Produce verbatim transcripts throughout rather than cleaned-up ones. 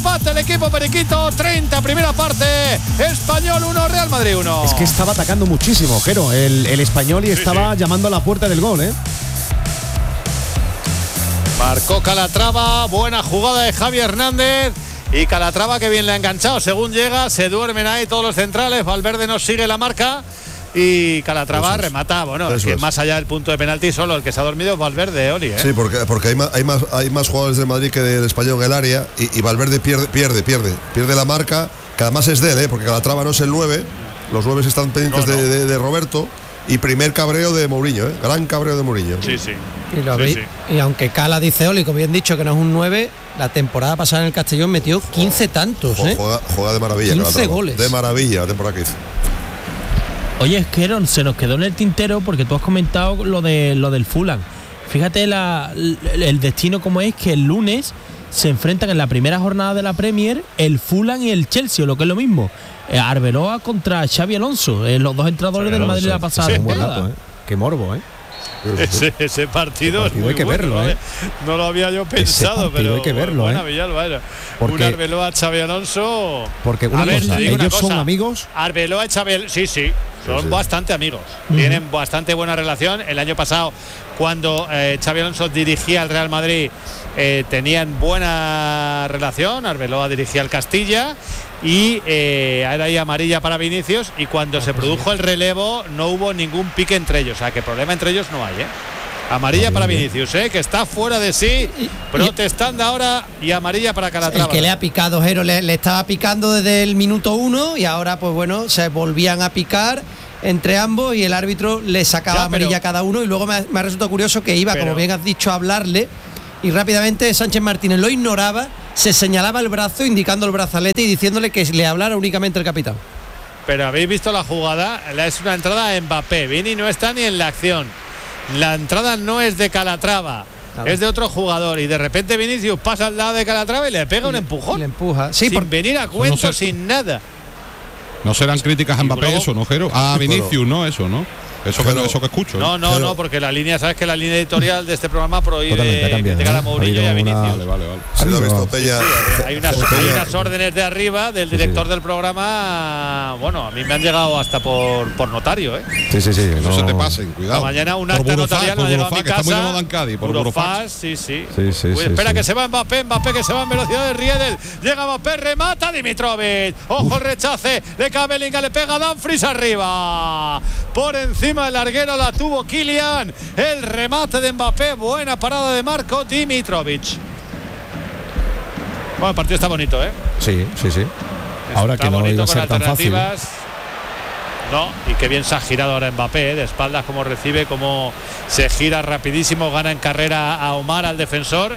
Empate el equipo periquito, treinta primera parte. Español uno, Real Madrid uno. Es que estaba atacando muchísimo, Jero, el, el español y sí, estaba sí. llamando a la puerta del gol, ¿eh? Marcó Calatrava, buena jugada de Javi Hernández. Y Calatrava que bien le ha enganchado. Según llega, se duermen ahí todos los centrales. Valverde nos sigue la marca. Y Calatrava es. remata. Bueno, Eso es que es. más allá del punto de penalti, solo el que se ha dormido es Valverde, Oli, ¿eh? Sí, porque, porque hay, más, hay, más, hay más jugadores de Madrid que del Español en el área. Y, y Valverde pierde, pierde, pierde. Pierde la marca, que además es de él, ¿eh? Porque Calatrava no es el nueve. Los nueve están pendientes no, no. De, de, de Roberto. Y primer cabreo de Mourinho, ¿eh? Gran cabreo de Mourinho. Sí, sí. Y, lo sí, sí. y aunque Cala dice Oli, como bien dicho, que no es un nueve, la temporada pasada en el Castellón metió quince tantos, ¿eh? Juega, juega de maravilla. quince goles. De maravilla la temporada que hizo. Oye, es que se nos quedó en el tintero porque tú has comentado lo de lo del Fulham. Fíjate la, el destino como es que el lunes se enfrentan en la primera jornada de la Premier el Fulham y el Chelsea, o lo que es lo mismo. Eh, Arbeloa contra Xavi Alonso, eh, los dos entrenadores del Madrid la pasada temporada. ¿eh? Qué morbo, ¿eh? Ese, ese partido, ese partido es muy hay que bueno, verlo, ¿no? ¿eh? No lo había yo pensado, pero hay que verlo, buena ¿eh? Villalba era. Porque, un Arbeloa Xavi Alonso. Porque una a ver, cosa, ellos una son cosa. amigos. Arbeloa y Xavi, sí, sí, son sí, sí. bastante amigos. Uh-huh. Tienen bastante buena relación. El año pasado, cuando eh, Xavi Alonso dirigía al Real Madrid, eh, tenían buena relación. Arbeloa dirigía al Castilla. Y eh, era ahí amarilla para Vinicius. Y cuando ah, se produjo el relevo, no hubo ningún pique entre ellos. O sea, que problema entre ellos no hay, ¿eh? Amarilla para Vinicius, ¿eh? Que está fuera de sí, protestando ahora, y amarilla para Calatrava. El que le ha picado, Jero, le, le estaba picando desde el minuto uno y ahora, pues bueno, se volvían a picar entre ambos y el árbitro le sacaba ya, amarilla a cada uno. Y luego me ha, me ha resultado curioso que iba, pero, como bien has dicho, a hablarle y rápidamente Sánchez Martínez lo ignoraba, se señalaba el brazo indicando el brazalete y diciéndole que le hablara únicamente el capitán. Pero habéis visto la jugada, es una entrada a Mbappé, Vini no está ni en la acción. La entrada no es de Calatrava, claro. Es de otro jugador y de repente Vinicius pasa al lado de Calatrava y le pega y un empujón. Y le empuja, sí, sin por... venir a cuento, no sé, sin nada. No serán críticas a Mbappé, luego, eso, ¿no, Jero? A Vinicius, bueno, no, eso, ¿no? Eso que, eso que escucho. No, no, pero, no, porque la línea, sabes que la línea editorial de este programa prohíbe criticar a Mourinho y a Vinicius. Vale, vale, vale. Sí, lo ha visto Peña. Sí, hay, unas, hay unas órdenes de arriba del director sí, sí. del programa. Bueno, a mí me han llegado hasta por, por notario, ¿eh? Sí, sí, sí. No, no se te pasen, cuidado. Mañana un acta notarial me ha llegado a mi casa. Está muy de moda en Cádiz, por Burofax, sí, sí. sí, sí, Uy, sí espera sí. que se va Mbappé, Mbappé que se va en velocidad de Riedel. Llega Mbappé, remata Dimitrovic. Ojo el rechace de Camavinga, le pega Dumfries arriba. Por encima del larguero la tuvo Kylian. El remate de Mbappé, buena parada de Marco Dimitrovic. Bueno, el partido está bonito, ¿eh? Sí, sí, sí. Ahora está que no iba a ser tan fácil. No, y qué bien se ha girado ahora Mbappé, ¿eh? De espaldas, como recibe, como se gira rapidísimo, gana en carrera a Omar, al defensor.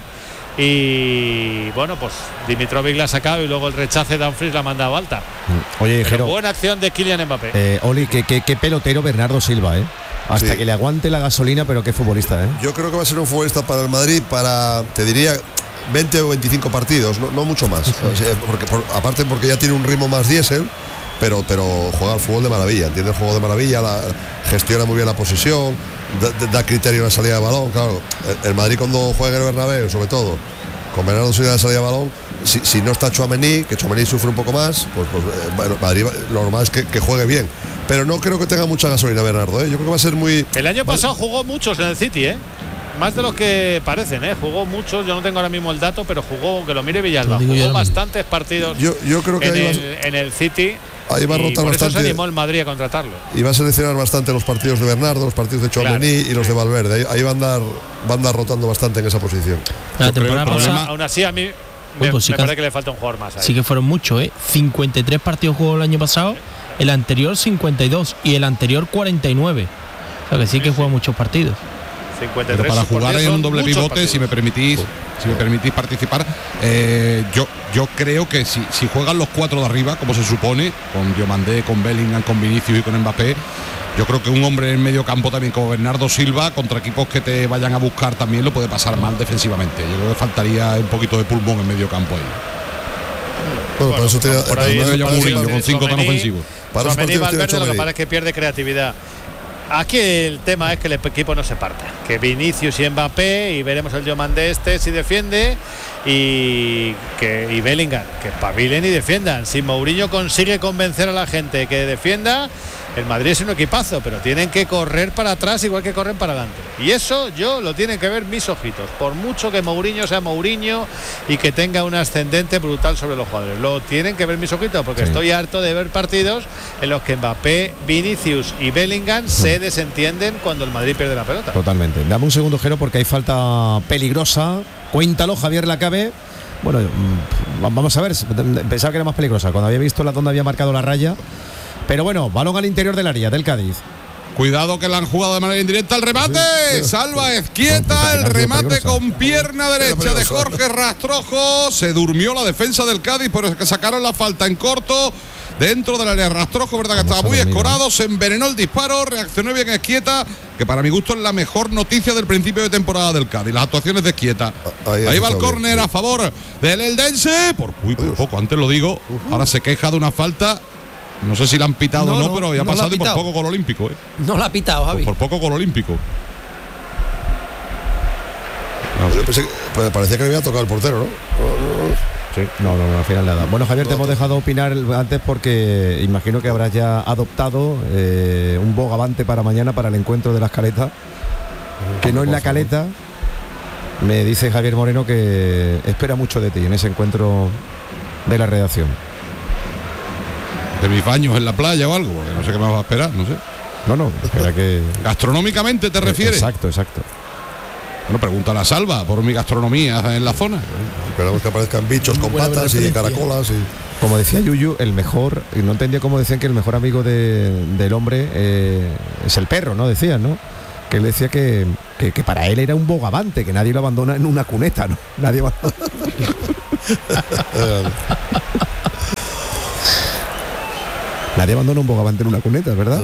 Y bueno, pues Dimitrovic la ha sacado y luego el rechace de Dumfries la ha mandado alta. Oye, Jero, buena acción de Kylian Mbappé. Eh, Oli, qué, qué, qué pelotero Bernardo Silva, ¿eh? Hasta sí. que le aguante la gasolina, pero qué futbolista, ¿eh? Yo creo que va a ser un futbolista para el Madrid para, te diría, veinte o veinticinco partidos, no, no mucho más. O sea, porque, por, aparte porque ya tiene un ritmo más diésel, pero, pero juega al fútbol de maravilla, entiende el juego de maravilla, la, gestiona muy bien la posesión, da, da criterio en la salida de balón. Claro, el, el Madrid cuando juega en el Bernabéu, sobre todo, con Bernardo Silva en la salida de balón, si, si no está Tchouaméni, que Tchouaméni sufre un poco más, pues, pues bueno, Madrid lo normal es que, que juegue bien. Pero no creo que tenga mucha gasolina Bernardo, ¿eh? Yo creo que va a ser muy... El año pasado jugó muchos en el City, ¿eh? Más de los que parecen, ¿eh? Jugó muchos, yo no tengo ahora mismo el dato, pero jugó, que lo mire Villalba, jugó yo, bastantes partidos yo, yo creo que en, ahí el, va, en el City. Ahí va a rotar por bastante. Eso se animó el Madrid a contratarlo. Y va a seleccionar bastante los partidos de Bernardo, los partidos de Tchouaméni, claro, y los de Valverde. Ahí, ahí va a andar, va a andar rotando bastante en esa posición. La temporada pasada, aún así a mí me, pues sí me parece que le falta un jugador más ahí. Sí que fueron muchos, ¿eh? cincuenta y tres partidos jugó el año pasado, el anterior cincuenta y dos y el anterior cuarenta y nueve. O sea que sí que juega muchos partidos. cincuenta y tres. Pero para jugar en un doble pivote, partidos. si me permitís, si me permitís participar, eh, yo yo creo que si, si juegan los cuatro de arriba, como se supone, con Diomandé, con Bellingham, con Vinicius y con Mbappé, yo creo que un hombre en el medio campo también como Bernardo Silva, contra equipos que te vayan a buscar también lo puede pasar mal defensivamente. Yo creo que faltaría un poquito de pulmón en medio campo ahí. Bueno, por eso te por ahí, Mourinho con cinco tan ofensivos. Para Valverde, lo que pasa es que pierde creatividad. Aquí el tema es que el equipo no se parte, que Vinicius y Mbappé, y veremos el Diomandé este si defiende, y que y Bellingham, que espabilen y defiendan. Si Mourinho consigue convencer a la gente que defienda, el Madrid es un equipazo, pero tienen que correr para atrás igual que corren para adelante. Y eso yo lo tienen que ver mis ojitos, por mucho que Mourinho sea Mourinho y que tenga un ascendente brutal sobre los jugadores. Lo tienen que ver mis ojitos, porque sí. Estoy harto de ver partidos en los que Mbappé, Vinicius y Bellingham sí. se desentienden cuando el Madrid pierde la pelota. Totalmente. Dame un segundo, Jero, porque hay falta peligrosa. Cuéntalo, Javier Lacabe. Bueno, vamos a ver, pensaba que era más peligrosa cuando había visto la donde había marcado la raya. Pero bueno, balón al interior del área del Cádiz. Cuidado que la han jugado de manera indirecta. El remate, salva Ezquieta, el remate con pierna derecha de Jorge Rastrojo. Se durmió la defensa del Cádiz, pero es que sacaron la falta en corto dentro del área. Rastrojo, verdad que estaba muy escorado, se envenenó el disparo, reaccionó bien Ezquieta, que para mi gusto es la mejor noticia del principio de temporada del Cádiz, las actuaciones de Ezquieta. Ahí, Ahí va el córner a favor del Eldense, por muy poco, antes lo digo, ahora se queja de una falta. No sé si la han pitado o no, no, pero ya ha no pasado y por poco gol olímpico. ¿eh? No la ha pitado, Javi. Por, por poco gol olímpico. No, yo pensé que, pues, parecía que le había tocado el portero, ¿no? Sí, no, no, no, al final nada. Bueno, Javier, te hemos dejado opinar antes porque imagino que habrás ya adoptado eh, un bogavante para mañana para el encuentro de las Caletas. Que no es la Caleta. Me dice Javier Moreno que espera mucho de ti en ese encuentro de la redacción. De mis baños en la playa o algo, porque no sé qué me vas a esperar, no sé. No, no, espera que... ¿Gastronómicamente te refieres? Exacto, exacto. Bueno, pregúntale a Salva por mi gastronomía en la zona. Esperamos que aparezcan bichos con patas y caracolas y... Como decía Yuyu, el mejor, y no entendía cómo decían que el mejor amigo de, del hombre eh, es el perro, ¿no? Decían, ¿no? Que él decía que, que, que para él era un bogavante, que nadie lo abandona en una cuneta, ¿no? Nadie va... Nadie abandona un bogavante en una cuneta, ¿verdad?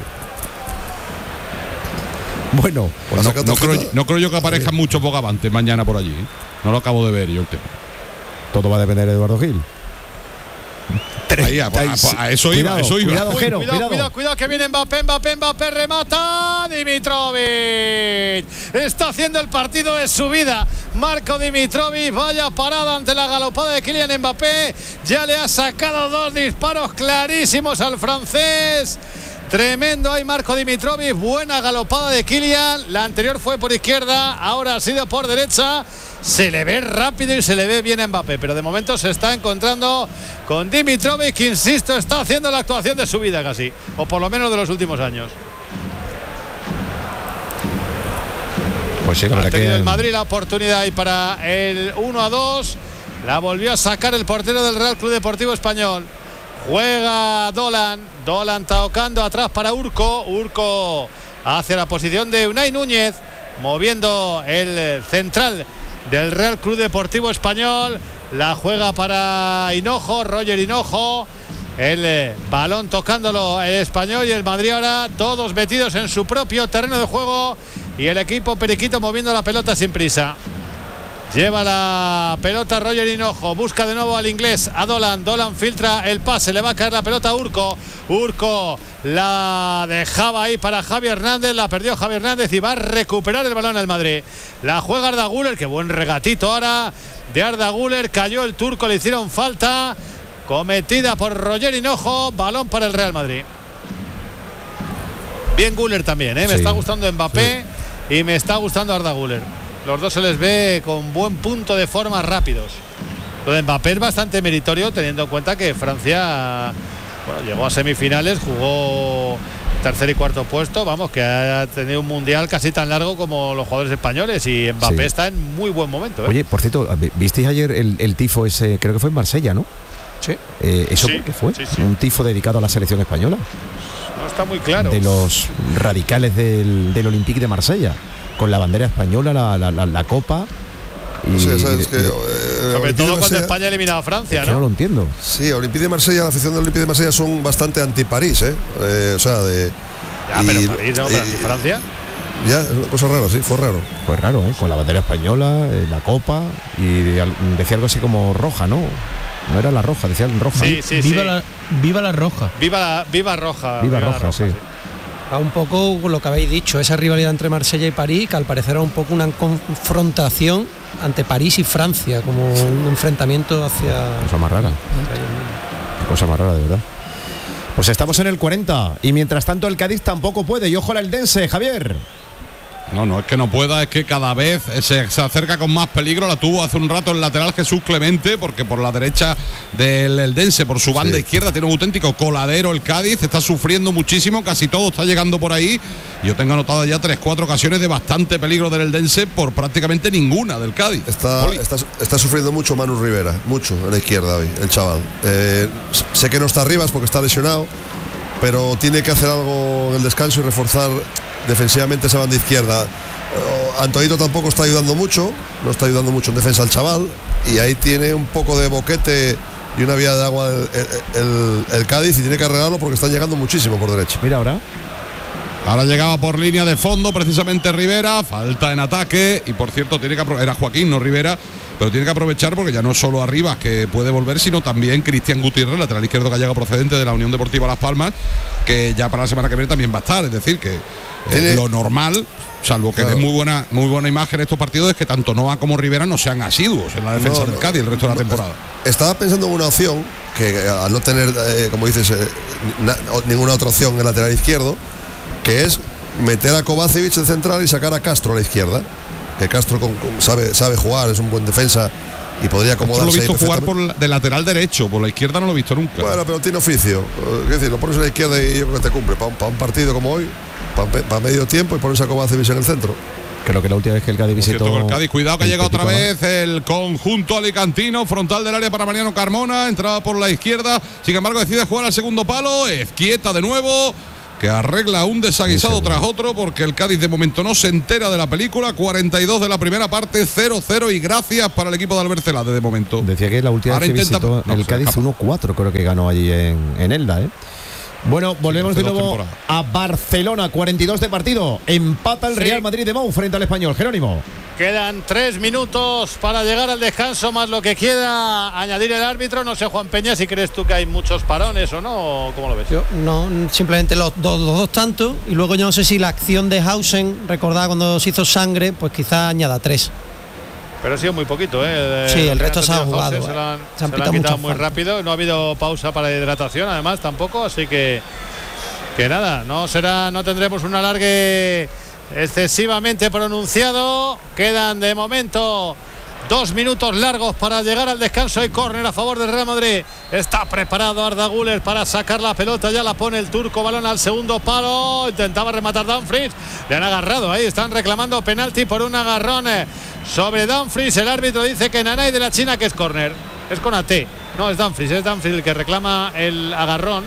Bueno, pues no, no, creo, no creo yo que aparezcan muchos bogavantes mañana por allí. ¿eh? No lo acabo de ver yo el tema. Todo va a depender de Eduardo Gil. Ahí, a, a, a eso iba, cuidado, eso iba. Cuidado, Uy, Jero, cuidado, cuidado, cuidado, cuidado, que viene Mbappé, Mbappé, Mbappé, remata. Dimitrovic está haciendo el partido de su vida. Marco Dimitrovic, vaya parada ante la galopada de Kylian Mbappé. Ya le ha sacado dos disparos clarísimos al francés. Tremendo ahí Marco Dimitrovic, buena galopada de Kylian. La anterior fue por izquierda, ahora ha sido por derecha. Se le ve rápido y se le ve bien a Mbappé, pero de momento se está encontrando con Dimitrovic, que insisto, está haciendo la actuación de su vida casi, o por lo menos de los últimos años. Pues sí, ha tenido que... el Madrid la oportunidad ahí para el uno a dos. La volvió a sacar el portero del Real Club Deportivo Español. Juega Dolan, Dolan tocando atrás para Urco, Urco hacia la posición de Unai Núñez, moviendo el central del Real Club Deportivo Español. La juega para Hinojo, Roger Hinojo, el eh, balón tocándolo el Español y el Madrid ahora todos metidos en su propio terreno de juego y el equipo periquito moviendo la pelota sin prisa. Lleva la pelota Roger Hinojo, busca de nuevo al inglés, a Dolan, Dolan filtra el pase, le va a caer la pelota a Urco, Urco la dejaba ahí para Javi Hernández, la perdió Javi Hernández y va a recuperar el balón al Madrid. La juega Arda Güler, qué buen regatito ahora de Arda Güler, cayó el turco, le hicieron falta, cometida por Roger Hinojo, balón para el Real Madrid. Bien Güler también, ¿eh? me sí, está gustando Mbappé sí. y me está gustando Arda Güler. Los dos se les ve con buen punto de forma rápidos. Lo de Mbappé es bastante meritorio teniendo en cuenta que Francia bueno, llegó a semifinales, jugó tercer y cuarto puesto, vamos, que ha tenido un mundial casi tan largo como los jugadores españoles y Mbappé sí. está en muy buen momento. ¿eh? Oye, por cierto, ¿visteis ayer el, el tifo ese? Creo que fue en Marsella, ¿no? Sí. Eh, ¿Eso sí, qué fue? Sí, sí. Un tifo dedicado a la selección española. No está muy claro. De los radicales del, del Olympique de Marsella. Con la bandera española, la, la, la, la copa. Y, sí, sabes que, eh, sobre todo cuando España ha eliminado a Francia, ¿no? No lo entiendo. Sí, Olympique de Marsella, la afición del Olympique de Marsella son bastante anti-París, ¿eh? eh o sea, de. Ya, y, pero París, ¿no? Pero anti-Francia. Ya, es una cosa rara, sí, fue raro. Fue raro, ¿eh? Con la bandera española, eh, la copa, y decía algo así como roja, ¿no? No era la roja, decían roja. Sí, sí, viva sí. La, viva la roja. Viva la, viva roja. Viva, viva roja, roja, sí. sí. A un poco lo que habéis dicho, esa rivalidad entre Marsella y París, que al parecer era un poco una confrontación ante París y Francia, como un enfrentamiento hacia... Cosa más rara. Cosa más rara, de verdad. Pues estamos en el cuarenta y mientras tanto el Cádiz tampoco puede. Y ojo al Eldense, Javier. No, no es que no pueda, es que cada vez se, se acerca con más peligro. La tuvo hace un rato el lateral Jesús Clemente, porque por la derecha del Eldense, por su banda sí. izquierda, tiene un auténtico coladero el Cádiz, está sufriendo muchísimo, casi todo está llegando por ahí. Yo tengo anotado ya tres, cuatro ocasiones de bastante peligro del Eldense por prácticamente ninguna del Cádiz. Está, está, está sufriendo mucho Manu Rivera, mucho en la izquierda hoy, el chaval. Eh, sé que no está arriba porque está lesionado, pero tiene que hacer algo en el descanso y reforzar defensivamente esa banda izquierda. uh, Antoito tampoco está ayudando mucho, no está ayudando mucho en defensa al chaval, y ahí tiene un poco de boquete y una vía de agua el, el, el, el Cádiz, y tiene que arreglarlo porque están llegando muchísimo por derecha. Mira ahora. Ahora llegaba por línea de fondo precisamente Rivera, falta en ataque, y por cierto tiene que era Joaquín, no Rivera, pero tiene que aprovechar porque ya no es solo Arribas que puede volver, sino también Cristian Gutiérrez, lateral izquierdo gallega procedente de la Unión Deportiva Las Palmas, que ya para la semana que viene también va a estar. Es decir, que eh, lo normal, salvo que claro. dé muy buena, muy buena imagen estos partidos, es que tanto Noah como Rivera no sean asiduos en la defensa no, del Cádiz el resto no, de la temporada. Estaba pensando en una opción que al no tener, eh, como dices, eh, na, ninguna otra opción en el lateral izquierdo, que es meter a Kovacevic de central y sacar a Castro a la izquierda. Que Castro con, con, sabe, sabe jugar, es un buen defensa y podría acomodarse. Lo he visto jugar por la, de lateral derecho, por la izquierda no lo he visto nunca. Bueno, pero tiene oficio. Es decir, lo pones a la izquierda y yo creo que te cumple. Para un, pa un partido como hoy, para pa medio tiempo, y pones a Kovacevic en el centro. Creo que la última vez que el Cádiz visitó... El Cádiz, cuidado que ha llegado otra vez el conjunto alicantino, frontal del área para Mariano Carmona, entraba por la izquierda, sin embargo decide jugar al segundo palo, Ezquieta de nuevo, que arregla un desaguisado tras otro, porque el Cádiz de momento no se entera de la película. Cuarenta y dos de la primera parte, cero cero, y gracias para el equipo de Albert Celade de momento. Decía que la última Ahora vez que intenta... visitó no, el Cádiz uno cuatro, creo que ganó allí en, en Elda, ¿eh? Bueno, volvemos sí, de nuevo a Barcelona, cuarenta y dos de partido, empata el sí. Real Madrid de Mou frente al Español. Jerónimo. Quedan tres minutos para llegar al descanso, más lo que quiera añadir el árbitro. No sé, Juan Peña, si crees tú que hay muchos parones o no, ¿cómo lo ves? Yo no, simplemente los dos, los dos tantos, y luego yo no sé si la acción de Hausen, recordada cuando se hizo sangre, pues quizá añada tres. Pero ha sido muy poquito, ¿eh? Sí, el resto se ha jugado. Hausen, se lo han, se han, se lo han quitado muy falta. rápido, no ha habido pausa para hidratación, además, tampoco, así que que nada, no será, no tendremos un alargue excesivamente pronunciado. Quedan de momento dos minutos largos para llegar al descanso. Hay córner a favor del Real Madrid. Está preparado Arda Güler para sacar la pelota. Ya la pone el turco, balón al segundo palo. Intentaba rematar Dumfries. Le han agarrado ahí. Están reclamando penalti por un agarrón sobre Dumfries. El árbitro dice que Nanay de la China, que es córner. Es con A T. No, es Dumfries. Es Dumfries el que reclama el agarrón.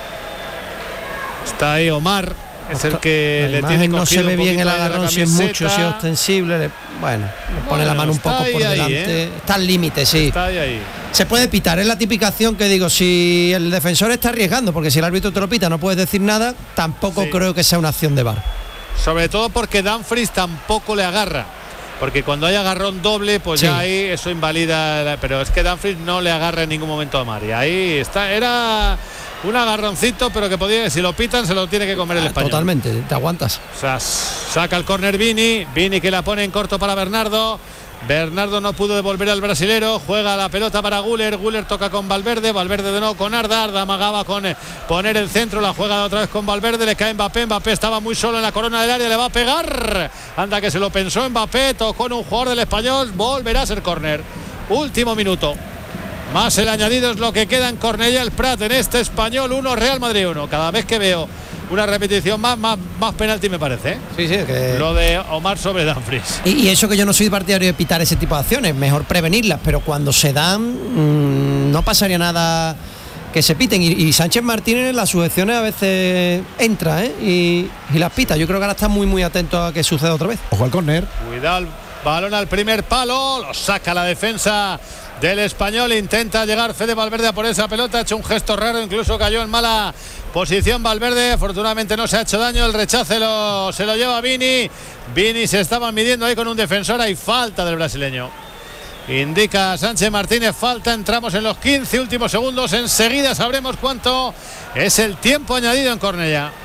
Está ahí Omar. Es el que le tiene no se ve bien el agarrón, si es mucho, si es ostensible. Le, bueno, le pone bueno, la mano un poco por ahí, delante. ¿eh? Está al límite, sí. Está ahí, ahí. Se puede pitar, es la típica acción que digo, si el defensor está arriesgando, porque si el árbitro te lo pita no puedes decir nada, tampoco sí. creo que sea una acción de V A R. Sobre todo porque Dumfries tampoco le agarra. Porque cuando hay agarrón doble, pues sí. ya ahí eso invalida. Pero es que Dumfries no le agarra en ningún momento a Mari. Ahí está, era un agarroncito, pero que podía, si lo pitan, se lo tiene que comer el español. Totalmente, te aguantas. O sea, saca el córner Vini, Vini que la pone en corto para Bernardo. Bernardo no pudo devolver al brasilero, juega la pelota para Güler, Güler toca con Valverde, Valverde de nuevo con Arda, Arda amagaba con eh, poner el centro, la juega otra vez con Valverde, le cae Mbappé, Mbappé estaba muy solo en la corona del área, le va a pegar, anda que se lo pensó Mbappé, tocó en un jugador del Español, volverá a ser córner. Último minuto, más el añadido es lo que queda en Cornellà el Prat, en este Español uno, Real Madrid uno. Cada vez que veo una repetición más, más, más penalti me parece, ¿eh? Sí, sí, que... lo de Omar sobre Dumfries. Y, y eso que yo no soy partidario de pitar ese tipo de acciones, mejor prevenirlas, pero cuando se dan mmm, no pasaría nada que se piten. Y, y Sánchez Martínez en las sujeciones a veces entra, ¿eh? y, y las pita. Yo creo que ahora está muy muy atento a que suceda otra vez. Ojo al córner. Cuidado, el balón al primer palo, lo saca la defensa del Español, intenta llegar Fede Valverde a por esa pelota, ha hecho un gesto raro, incluso cayó en mala posición Valverde, afortunadamente no se ha hecho daño, el rechace lo, se lo lleva Vini, Vini se estaba midiendo ahí con un defensor, hay falta del brasileño, indica Sánchez Martínez, falta, entramos en los quince últimos segundos, enseguida sabremos cuánto es el tiempo añadido en Cornellà.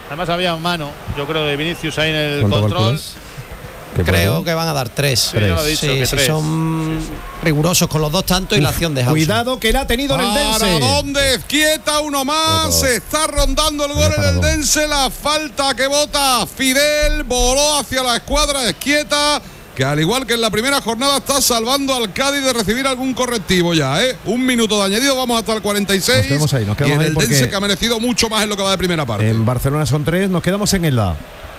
Además había mano, yo creo, de Vinicius ahí en el control. Creo que van a dar tres. Sí, no lo he dicho, sí, que sí, tres. son sí, sí. rigurosos con los dos tantos y la acción de Hausen. Cuidado que la ha tenido en el Dense. ¿Para dónde? Quieta uno más. Se está rondando el gol en el Dense. La falta que bota Fidel. Voló hacia la escuadra de Esquieta, que al igual que en la primera jornada está salvando al Cádiz de recibir algún correctivo ya, ¿eh? Un minuto de añedido, vamos hasta el cuarenta y seis. Nos quedamos ahí, nos quedamos y en ahí el porque Dense, que ha merecido mucho más en lo que va de primera parte. En Barcelona son tres, nos quedamos en el la.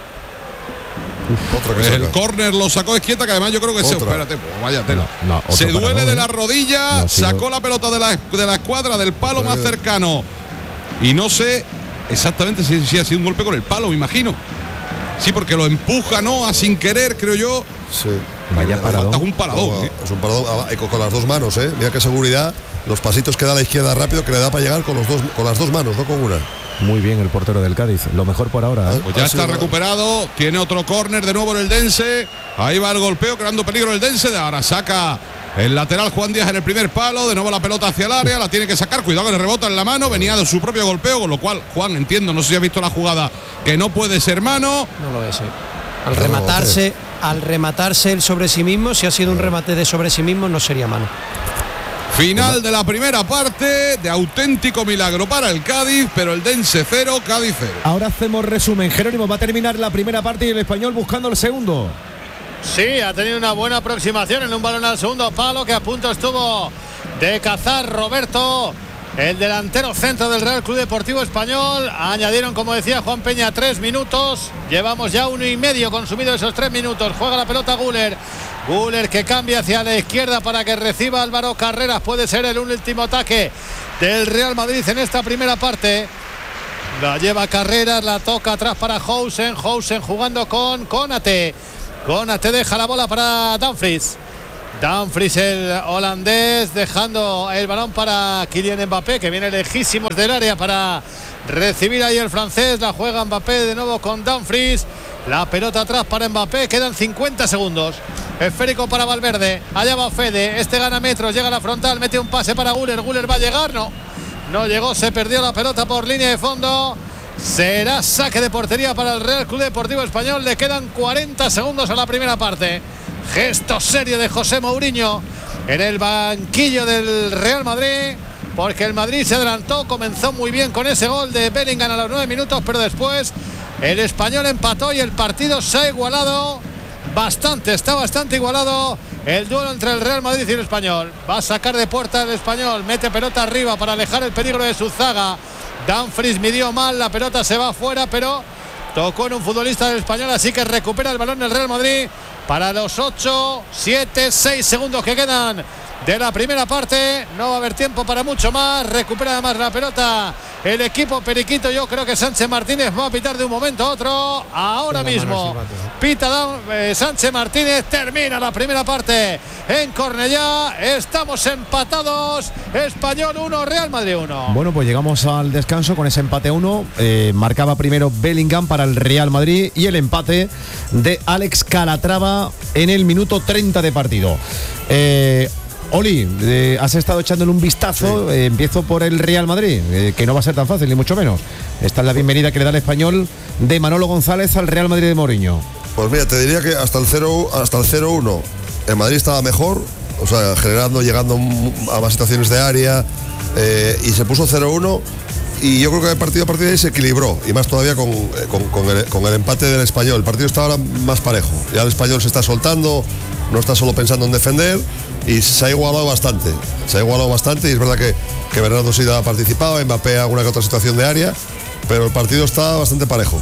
Uf, otra que el córner lo sacó Esquieta, que además yo creo que se, espérate, pues vaya tela. No, no, se duele paradón, de ¿eh? la rodilla, no, sí, sacó no. la pelota de la, de la escuadra del palo más cercano. Y no sé exactamente si, si ha sido un golpe con el palo, me imagino. Sí, porque lo empuja, ¿no? A sin querer, creo yo. Sí. Vaya paradón. Es un paradón. No, ¿eh? es un paradón ah, con, con las dos manos, ¿eh? Mira qué seguridad. Los pasitos que da a la izquierda rápido, que le da para llegar con, los dos, con las dos manos, no con una. Muy bien el portero del Cádiz, lo mejor por ahora. ¿eh? Pues ya está recuperado, tiene otro córner de nuevo en el Dense. Ahí va el golpeo, creando peligro el Dense. De ahora saca el lateral Juan Díaz en el primer palo. De nuevo la pelota hacia el área, la tiene que sacar. Cuidado que le rebota en la mano. Venía de su propio golpeo, con lo cual, Juan, entiendo, no sé si ha visto la jugada, que no puede ser mano. No lo es, ¿eh? Al rematarse, al rematarse el sobre sí mismo, si ha sido un remate de sobre sí mismo, no sería mano. Final de la primera parte, de auténtico milagro para el Cádiz, pero el Dense cero, Cádiz cero. Ahora hacemos resumen. Jerónimo, va a terminar la primera parte y el Español buscando el segundo. Sí, ha tenido una buena aproximación en un balón al segundo palo, que a punto estuvo de cazar Roberto, el delantero centro del Real Club Deportivo Español. Añadieron, como decía Juan Peña, tres minutos. Llevamos ya uno y medio consumido esos tres minutos. Juega la pelota Güler. Güler que cambia hacia la izquierda para que reciba Álvaro Carreras. Puede ser el último ataque del Real Madrid en esta primera parte. La lleva Carreras, la toca atrás para Hausen. Hausen jugando con Konate. Konate deja la bola para Dumfries. Dumfries, el holandés, dejando el balón para Kylian Mbappé, que viene lejísimos del área para recibir ahí el francés. La juega Mbappé de nuevo con Dumfries. La pelota atrás para Mbappé, quedan cincuenta segundos. Esférico para Valverde, allá va Fede, este gana metros, llega a la frontal, mete un pase para Güler. Güler va a llegar, no, no llegó, se perdió la pelota por línea de fondo. Será saque de portería para el Real Club Deportivo Español. Le quedan cuarenta segundos a la primera parte. Gesto serio de José Mourinho en el banquillo del Real Madrid, porque el Madrid se adelantó, comenzó muy bien con ese gol de Bellingham a los nueve minutos, pero después el Español empató y el partido se ha igualado bastante, está bastante igualado el duelo entre el Real Madrid y el Español. Va a sacar de puerta el Español, mete pelota arriba para alejar el peligro de su zaga. Dumfries midió mal, la pelota se va afuera, pero tocó en un futbolista del Español, así que recupera el balón el Real Madrid para los ocho, siete, seis segundos que quedan de la primera parte. No va a haber tiempo para mucho más. Recupera además la pelota el equipo periquito. Yo creo que Sánchez Martínez va a pitar de un momento a otro. Ahora mismo pita eh, Sánchez Martínez. Termina la primera parte en Cornellá. Estamos empatados. Español uno, Real Madrid uno. Bueno, pues llegamos al descanso con ese empate uno. Eh, marcaba primero Bellingham para el Real Madrid y el empate de Alex Calatrava en el minuto treinta de partido. Eh, Oli, eh, has estado echándole un vistazo. Sí. eh, empiezo por el Real Madrid, eh, que no va a ser tan fácil, ni mucho menos. Esta es la bienvenida que le da el Español de Manolo González al Real Madrid de Mourinho. Pues mira, te diría que hasta el cero hasta el cero uno el Madrid estaba mejor, o sea, generando, llegando a más situaciones de área, eh, y se puso cero uno. Y yo creo que el partido a partir de ahí se equilibró, y más todavía con, con, con, el, con el empate del Español. El partido está ahora más parejo. Ya el Español se está soltando, no está solo pensando en defender, y se ha igualado bastante. Se ha igualado bastante, y es verdad que, que Bernardo Silva ha participado, Mbappé alguna que otra situación de área, pero el partido está bastante parejo.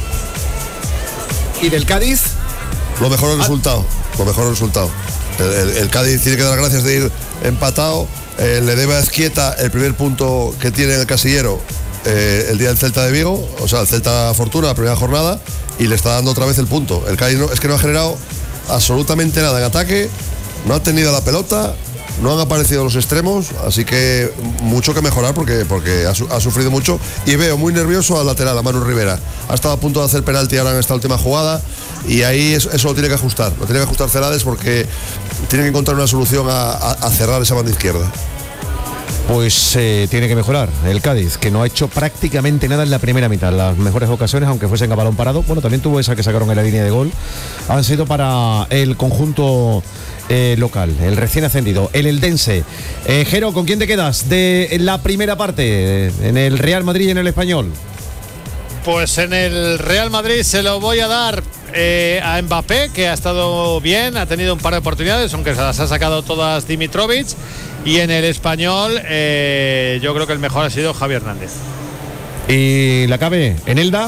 ¿Y del Cádiz? Lo mejor el resultado, lo mejor el resultado. El, el, el Cádiz tiene que dar gracias de ir empatado. Eh, le debe a Ezquieta el primer punto que tiene en el casillero eh, el día del Celta de Vigo, o sea, el Celta Fortuna, la primera jornada, y le está dando otra vez el punto. El Cádiz no, es que no ha generado absolutamente nada en ataque, no ha tenido la pelota, no han aparecido los extremos, así que mucho que mejorar porque, porque ha, ha sufrido mucho. Y veo muy nervioso al lateral, a Manu Rivera. Ha estado a punto de hacer penalti ahora en esta última jugada, y ahí eso, eso lo tiene que ajustar, lo tiene que ajustar Celades, porque tiene que encontrar una solución a, a, a cerrar esa banda izquierda. Pues eh, tiene que mejorar el Cádiz, que no ha hecho prácticamente nada en la primera mitad. Las mejores ocasiones, aunque fuesen a balón parado, bueno, también tuvo esa que sacaron en la línea de gol, han sido para el conjunto eh, local, el recién ascendido, el eldense. Eh, Jero, ¿con quién te quedas de la primera parte, en el Real Madrid y en el Español? Pues en el Real Madrid se lo voy a dar eh, a Mbappé, que ha estado bien, ha tenido un par de oportunidades, aunque se las ha sacado todas Dimitrovic. Y en el Español eh, yo creo que el mejor ha sido Javi Hernández. ¿Y la cabe en Elda?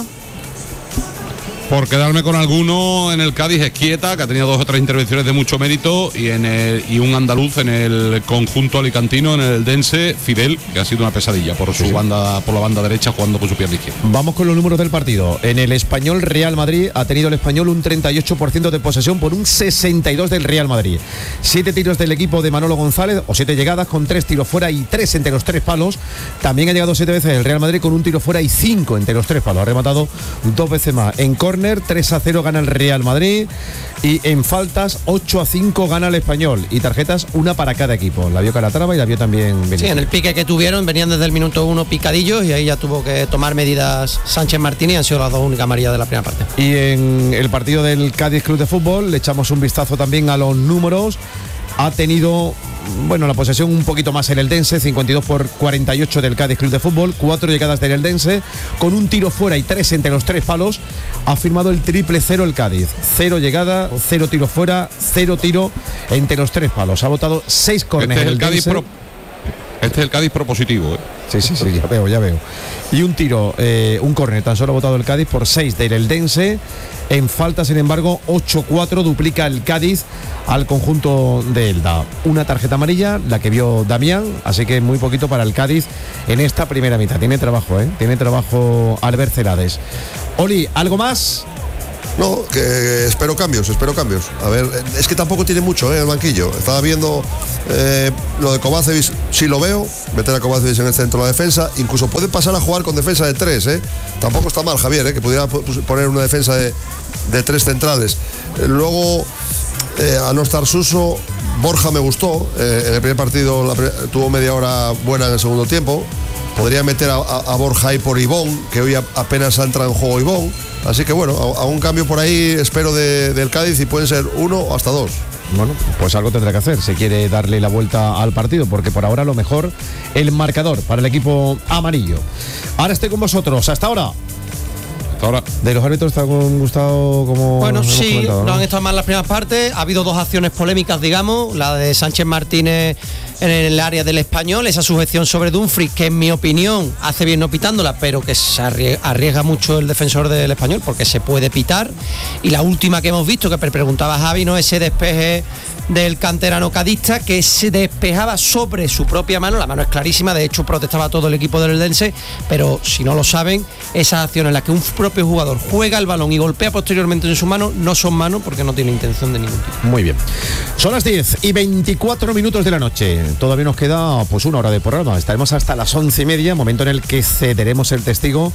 Por quedarme con alguno, en el Cádiz Esquieta, que ha tenido dos o tres intervenciones de mucho mérito, y en el, y un andaluz en el conjunto alicantino, en el eldense, Fidel, que ha sido una pesadilla por su sí. banda, por la banda derecha, jugando con su pierna izquierda. Vamos con los números del partido. En el Español, Real Madrid ha tenido el Español un treinta y ocho por ciento de posesión por un sesenta y dos del Real Madrid. Siete tiros del equipo de Manolo González, o siete llegadas con tres tiros fuera y tres entre los tres palos. También ha llegado siete veces el Real Madrid con un tiro fuera y cinco entre los tres palos. Ha rematado dos veces más. En córner, tres a cero gana el Real Madrid, y en faltas ocho a cinco gana el Español, y tarjetas una para cada equipo. La vio Calatrava y la vio también Benítez. Sí, en el pique que tuvieron venían desde el minuto uno picadillos, y ahí ya tuvo que tomar medidas Sánchez Martínez, y han sido las dos únicas amarillas de la primera parte. Y en el partido del Cádiz Club de Fútbol le echamos un vistazo también a los números. Ha tenido, bueno, la posesión un poquito más el eldense, cincuenta y dos por cuarenta y ocho del Cádiz Club de Fútbol, cuatro llegadas del eldense, con un tiro fuera y tres entre los tres palos. Ha firmado el triple cero el Cádiz, cero llegada, cero tiro fuera, cero tiro entre los tres palos. Ha votado seis córneres este el Cádiz pro, Este es el Cádiz propositivo, ¿eh? Sí, sí, sí, ya veo, ya veo. Y un tiro, eh, un córner, tan solo ha votado el Cádiz por seis del eldense. En falta, sin embargo, ocho cuatro duplica el Cádiz al conjunto de Elda. Una tarjeta amarilla, la que vio Damián, así que muy poquito para el Cádiz en esta primera mitad. Tiene trabajo, ¿eh? Tiene trabajo Albert Celades. Oli, ¿algo más? No, que espero cambios, espero cambios. A ver, es que tampoco tiene mucho, ¿eh? El banquillo. Estaba viendo eh, lo de Kovacevic, sí lo veo, meter a Kovacevic en el centro de la defensa, incluso puede pasar a jugar con defensa de tres, ¿eh? Tampoco está mal, Javier, ¿eh? Que pudiera poner una defensa de, de tres centrales. Eh, luego, eh, a no estar Suso, Borja me gustó, eh, en el primer partido la, tuvo media hora buena en el segundo tiempo. Podría meter a, a, a Borja y por Ibón, que hoy apenas ha entrado en juego Ibón. Así que bueno, a, a un cambio por ahí espero de, del Cádiz, y pueden ser uno o hasta dos. Bueno, pues algo tendrá que hacer si quiere darle la vuelta al partido, porque por ahora lo mejor el marcador para el equipo amarillo. Ahora estoy con vosotros, hasta ahora. Hasta ahora. De los árbitros te han gustado como. Bueno, sí, ¿no? no han estado mal las primeras partes. Ha habido dos acciones polémicas, digamos, la de Sánchez Martínez en el área del Español, esa sujeción sobre Dumfries, que en mi opinión hace bien no pitándola, pero que se arriesga mucho el defensor del Español porque se puede pitar. Y la última que hemos visto, que preguntaba Javi, ¿no? Ese despeje del canterano cadista, que se despejaba sobre su propia mano. La mano es clarísima, de hecho protestaba todo el equipo del eldense, pero si no lo saben, esas acciones en las que un propio jugador juega el balón y golpea posteriormente en su mano no son manos, porque no tiene intención de ningún tipo. Muy bien, son las diez y veinticuatro minutos de la noche. Todavía nos queda pues una hora de programa. Estaremos hasta las once y media, momento en el que cederemos el testigo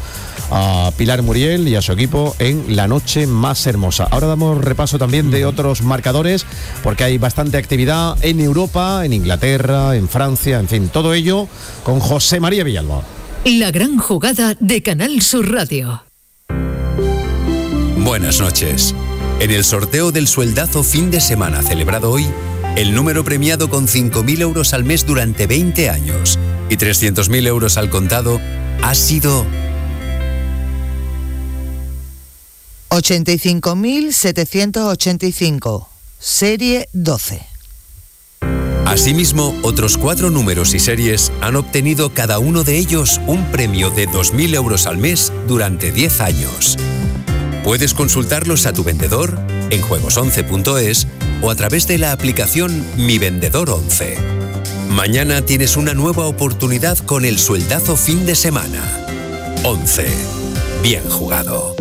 a Pilar Muriel y a su equipo en La Noche Más Hermosa. Ahora damos repaso también de otros marcadores, porque hay bastante actividad en Europa, en Inglaterra, en Francia, en fin, todo ello con José María Villalba. La gran jugada de Canal Sur Radio. Buenas noches. En el sorteo del sueldazo fin de semana celebrado hoy, el número premiado con cinco mil euros al mes durante veinte años y trescientos mil euros al contado ha sido ochenta y cinco mil setecientos ochenta y cinco, serie doce. Asimismo, otros cuatro números y series han obtenido cada uno de ellos un premio de dos mil euros al mes durante diez años. Puedes consultarlos a tu vendedor en juegos once punto es o a través de la aplicación Mi Vendedor once. Mañana tienes una nueva oportunidad con el sueldazo fin de semana. once. Bien jugado.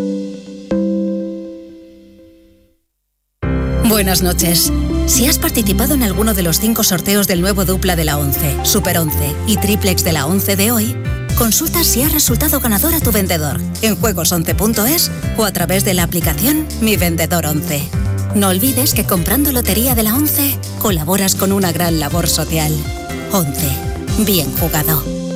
Buenas noches. Si has participado en alguno de los cinco sorteos del nuevo dupla de la once, Super once y Triplex de la once de hoy, consulta si has resultado ganador a tu vendedor en juegos once punto es o a través de la aplicación Mi Vendedor once. No olvides que comprando Lotería de la once colaboras con una gran labor social. once. Bien jugado.